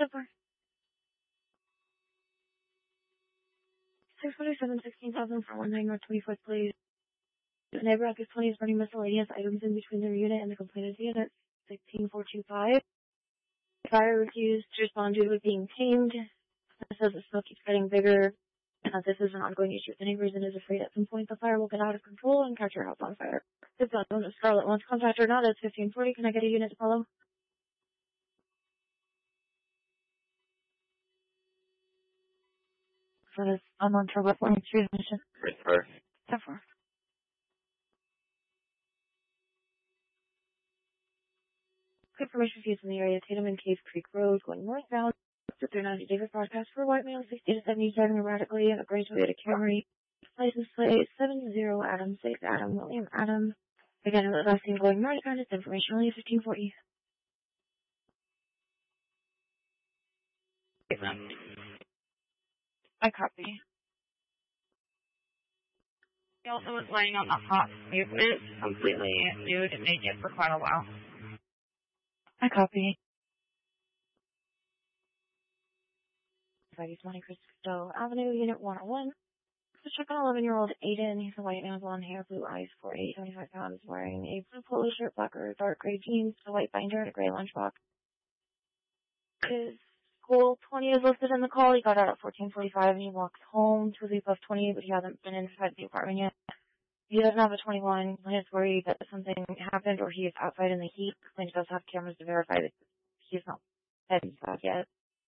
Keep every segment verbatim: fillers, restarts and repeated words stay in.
Super. six forty-seven, sixteen thousand for one nine North twenty-fourth, please. The neighbor at twenty is burning miscellaneous items in between their unit and the complainant's unit. sixteen four two five. Fire refused to respond due to it being tamed. It says the smoke keeps getting bigger. Uh, this is an ongoing issue. If any reason is afraid at some point the fire will get out of control and catch your house on fire. If not known as Scarlet wants contact or not, it's fifteen forty. Can I get a unit to follow? So this, I'm on Turbo four three mission. Right first. ten four. Information used in the area, Tatum and Cave Creek Road, going northbound. three ninety David broadcast for white male, sixty to seventy, driving erratically, a gray Toyota Camry. License plate seven zero Adam six Adam William Adam. Again, it was asking going northbound. It's information only fifteen forty. I copy. He also was laying on the hot pavement, completely nude and naked for quite a while. I copy. Monte Cristo Avenue, Unit one oh one. Just check on eleven-year-old Aiden. He's a white man, blonde hair, blue eyes, four eight, seventy-five pounds, wearing a blue polo shirt, black or dark gray jeans, a white binder, and a gray lunchbox. His school twenty is listed in the call. He got out at fourteen forty-five and he walked home to leave off twenty, but he hasn't been inside the apartment yet. He doesn't have a twenty-one. He's worried that something happened or he is outside in the heat. He does have cameras to verify that he's not dead inside yet.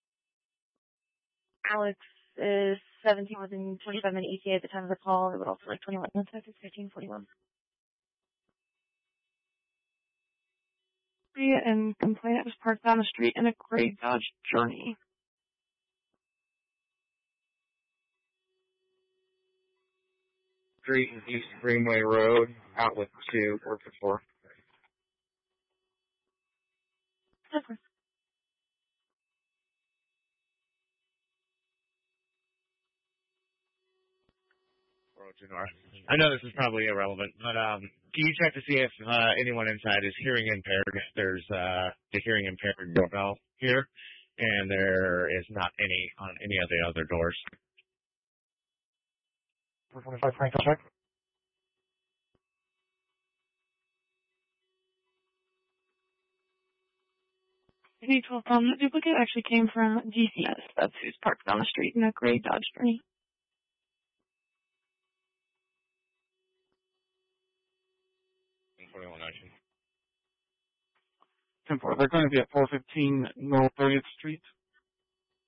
Alex is seventeen within twenty-five minute E T A at the time of the call. It would also like twenty-one minutes after fifteen forty-one. And complainant was parked down the street in a gray Dodge Journey. Street East Greenway Road, Outlet two, four four four. Super. I know this is probably irrelevant, but um, can you check to see if uh, anyone inside is hearing impaired? If there's uh, the hearing impaired doorbell here, and there is not any on any of the other doors. four twenty-five, Frank, I'll check. Hey, twelve, um, the duplicate actually came from G C S. That's who's parked down the street in a gray Dodge Journey. twenty-one action. ten four, they're going to be at four fifteen North thirtieth Street.